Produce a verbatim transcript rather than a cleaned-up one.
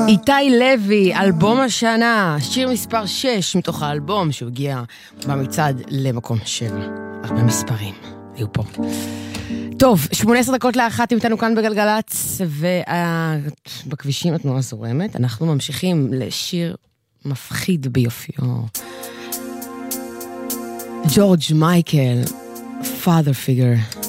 איתי לוי, אלבום השנה, שיר מספר שש מתוך האלבום שהגיע במצעד למקום שבע. הרבה מספרים היו פה. טוב, שמונה עשרה דקות לאחת איתנו כאן בגלגלץ, ובכבישים התנועה זורמת. אנחנו ממשיכים לשיר מפחיד ביופיו. ג'ורג' מייקל, Father Figure.